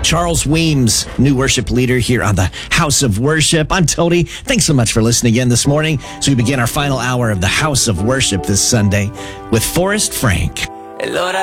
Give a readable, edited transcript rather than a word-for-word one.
Charles Weems, new worship leader here on the House of Worship. I'm Tony. Thanks so much for listening again this morning as we begin our final hour of the House of Worship this Sunday with Forrest Frank.